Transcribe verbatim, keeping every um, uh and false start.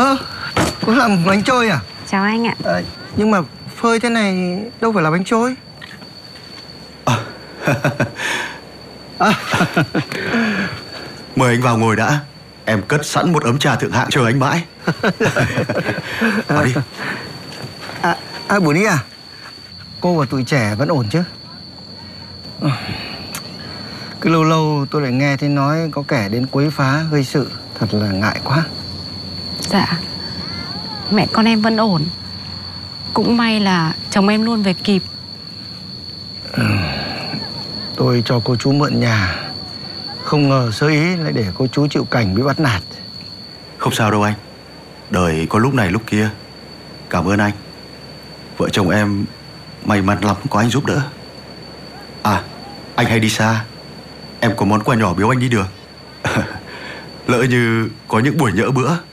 Ơ, có làm bánh trôi à? Chào anh ạ. À, nhưng mà phơi thế này đâu phải là bánh trôi. À. À. Mời anh vào ngồi đã. Em cất sẵn một ấm trà thượng hạng chờ anh mãi. Vào đi. À, à Bún đi à? Cô và tụi trẻ vẫn ổn chứ? Cứ lâu lâu tôi lại nghe thấy nói có kẻ đến quấy phá gây sự. Thật là ngại quá. Dạ, mẹ con em vẫn ổn. Cũng may là chồng em luôn về kịp. Ừ. Tôi cho cô chú mượn nhà, không ngờ sơ ý lại để cô chú chịu cảnh bị bắt nạt. Không sao đâu anh. Đời có lúc này lúc kia. Cảm ơn anh. Vợ chồng em may mắn lắm có anh giúp đỡ. À, anh hay đi xa, em có món quà nhỏ biếu anh đi đường. Lỡ như có những buổi nhỡ bữa